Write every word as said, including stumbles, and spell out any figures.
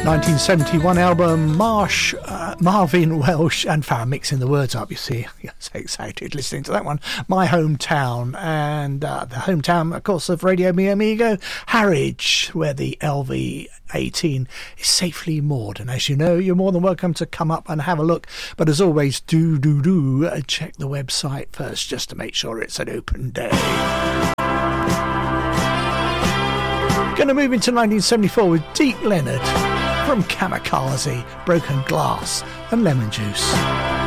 nineteen seventy-one album, Marsh, uh, Marvin Welsh, and found mixing the words up, you see. You're so excited listening to that one. My Hometown, and uh, the hometown, of course, of Radio Mi Amigo, Harwich, where the L V eighteen is safely moored. And as you know, you're more than welcome to come up and have a look. But as always, do, do, do, uh, check the website first, just to make sure it's an open day. Going to move into nineteen seventy-four with Deep Leonard from Kamikaze, Broken Glass and Lemon Juice.